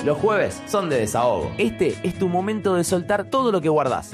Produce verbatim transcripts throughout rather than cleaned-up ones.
Los jueves son de desahogo. Este es tu momento de soltar todo lo que guardás.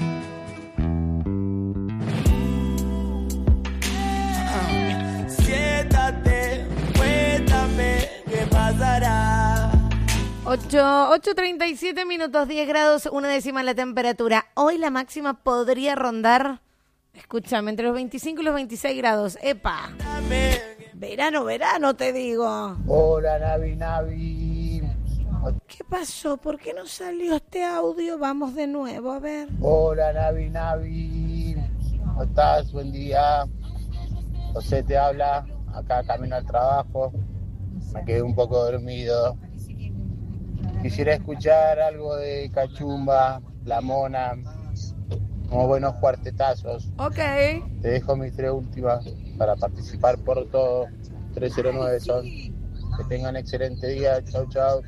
Siéntate, cuéntame qué pasará. ocho treinta y siete minutos, diez grados, una décima la temperatura. Hoy la máxima podría rondar, escúchame, entre los veinticinco y los veintiséis grados. ¡Epa! Verano, verano, te digo. Hola, Navi, Navi. ¿Qué pasó? ¿Por qué no salió este audio? Vamos de nuevo, a ver. Hola, Navi, Navi. ¿Cómo estás? Buen día. José te habla. Acá camino al trabajo. Me quedé un poco dormido. Quisiera escuchar algo de Cachumba, La Mona, unos buenos cuartetazos. Ok. Te dejo mis tres últimas para participar por todo. tres cero nueve son. Que tengan excelente día. Chau, chau.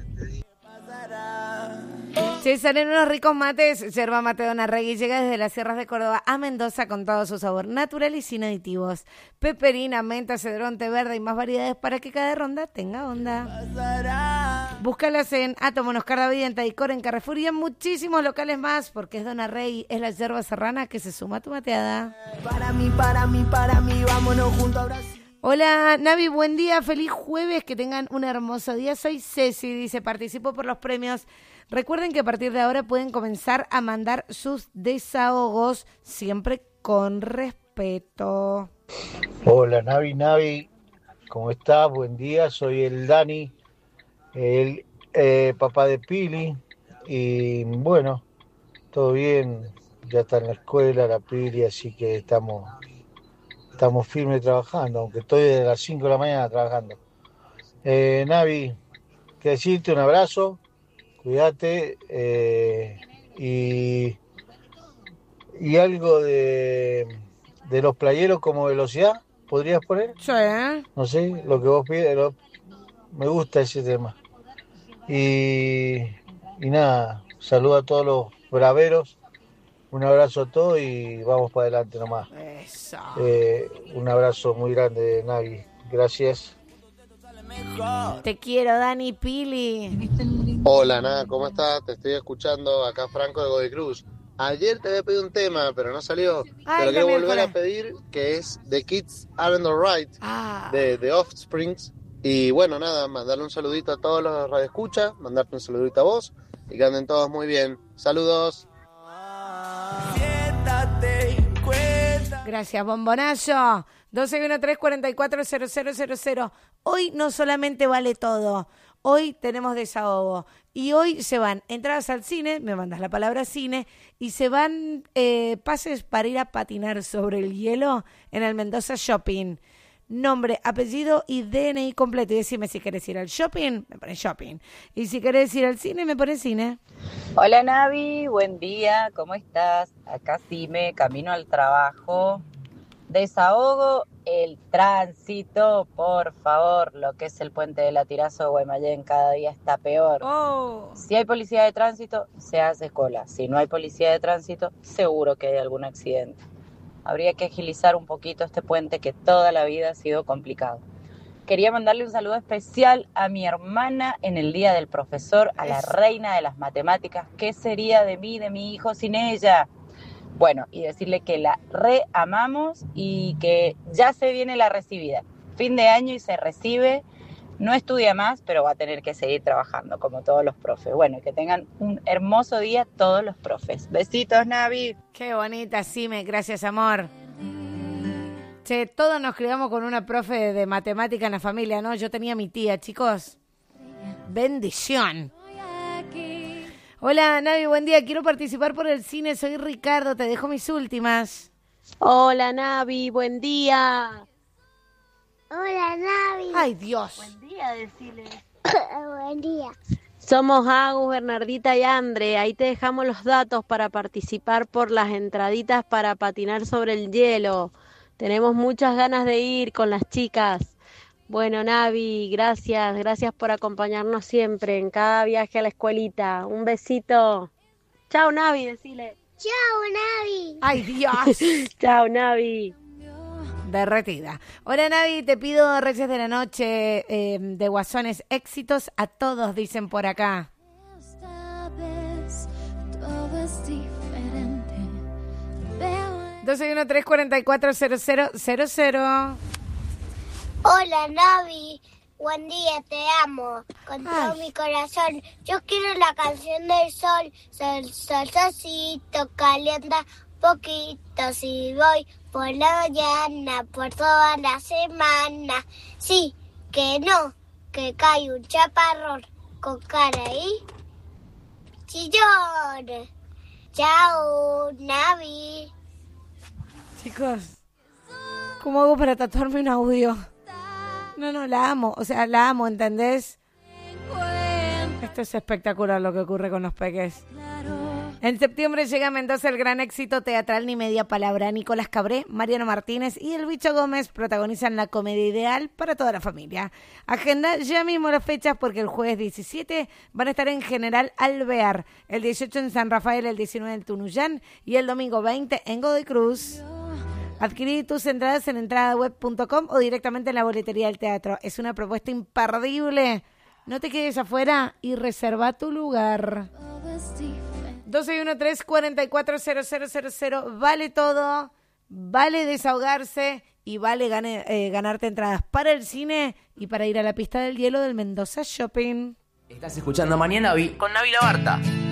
César, en unos ricos mates, yerba mate Dona Regui llega desde las sierras de Córdoba a Mendoza con todo su sabor natural y sin aditivos. Peperina, menta, cedrón, té verde y más variedades para que cada ronda tenga onda. Búscalas en Átomo, Cardavid, en Taicor, en Carrefour y en muchísimos locales más, porque es Dona Regui, es la yerba serrana que se suma a tu mateada. Para mí, para mí, para mí, vámonos juntos a Brasil. Hola, Navi, buen día, feliz jueves, que tengan un hermoso día. Soy Ceci, dice, participo por los premios. Recuerden que a partir de ahora pueden comenzar a mandar sus desahogos, siempre con respeto. Hola, Navi, Navi. ¿Cómo estás? Buen día, soy el Dani, el eh, papá de Pili. Y bueno, todo bien, ya está en la escuela la Pili, así que estamos... Estamos firmes trabajando, aunque estoy desde las cinco de la mañana trabajando. Eh, Navi, que decirte un abrazo, cuídate eh, y, y algo de, de los playeros como velocidad, ¿podrías poner? Sí. No sé, lo que vos pides, lo, me gusta ese tema. Y, y nada, saludo a todos los braveros. Un abrazo a todos y vamos para adelante nomás. Eso. Eh, un abrazo muy grande, Navi. Gracias. Te quiero, Dani, Pili. Hola, Nada, ¿cómo estás? Te estoy escuchando acá, Franco de Godecruz. Ayer te había pedido un tema, pero no salió. Ay, te lo quiero la volver miércoles. a pedir, que es The Kids Aren't Alright, Ah. de The Offsprings. Y bueno, nada, mandarle un saludito a todos los radioescuchas, mandarte un saludito a vos y que anden todos muy bien. Saludos. Gracias, bombonazo. dos seis uno tres, cuatro cuatro cero cero cero cero. Hoy no solamente vale todo. Hoy tenemos desahogo. Y hoy se van entradas al cine, me mandas la palabra cine, y se van eh, pases para ir a patinar sobre el hielo en el Mendoza Shopping. Nombre, apellido y D N I completo. Y decime si querés ir al shopping, me pones shopping. Y si querés ir al cine, me pones cine. Hola Navi, buen día, ¿cómo estás? Acá sí me camino al trabajo. Desahogo el tránsito, por favor, lo que es el puente de la Tirazo de Guaymallén cada día está peor. Oh. Si hay policía de tránsito, se hace cola. Si no hay policía de tránsito, seguro que hay algún accidente. Habría que agilizar un poquito este puente que toda la vida ha sido complicado. Quería mandarle un saludo especial a mi hermana en el Día del Profesor, a la reina de las matemáticas. ¿Qué sería de mí, de mi hijo sin ella? Bueno, y decirle que la reamamos y que ya se viene la recibida. Fin de año y se recibe. No estudia más, pero va a tener que seguir trabajando, como todos los profes. Bueno, que tengan un hermoso día todos los profes. Besitos, Navi. Qué bonita, Sime. Gracias, amor. Che, todos nos criamos con una profe de matemática en la familia, ¿no? Yo tenía a mi tía, chicos. Bendición. Hola, Navi, buen día. Quiero participar por el cine. Soy Ricardo. Te dejo mis últimas. Hola, Navi. Buen día. Hola, Navi. Ay, Dios. Buen día, decile. Buen día. Somos Agus, Bernardita y Andre. Ahí te dejamos los datos para participar por las entraditas para patinar sobre el hielo. Tenemos muchas ganas de ir con las chicas. Bueno, Navi, gracias. Gracias por acompañarnos siempre en cada viaje a la escuelita. Un besito. Chao, Navi, decile. Chao, Navi. Ay, Dios. Chao, Navi. Derretida. Hola, Navi, te pido Reyes de la Noche eh, de Guasones. Éxitos a todos, dicen por acá. dos uno tres, cuatro cuatro cero cero cero cero. Hola, Navi. Buen día, te amo. Con todo Ay. mi corazón. Yo quiero la canción del sol. Sol, sol, solcito, calienta poquito. Si voy por la mañana, por toda la semana. Sí, que no, que cae un chaparrón con cara y chillón. Chao, Navi. Chicos, ¿cómo hago para tatuarme un audio? No, no, la amo. O sea, la amo, ¿entendés? Esto es espectacular lo que ocurre con los peques. En septiembre llega a Mendoza el gran éxito teatral Ni Media Palabra. Nicolás Cabré, Mariano Martínez y El Bicho Gómez protagonizan la comedia ideal para toda la familia. Agenda ya mismo las fechas porque el jueves diecisiete van a estar en General Alvear, el dieciocho en San Rafael, el diecinueve en Tunuyán y el domingo veinte en Godoy Cruz. Adquirí tus entradas en entradaweb punto com o directamente en la boletería del teatro. Es una propuesta imperdible. No te quedes afuera y reserva tu lugar. dos uno tres, cuatro cuatro cero cero cero cero. Vale todo, vale desahogarse y vale gane, eh, ganarte entradas para el cine y para ir a la pista del hielo del Mendoza Shopping. Estás escuchando Mañana Vi con Navi Labarta.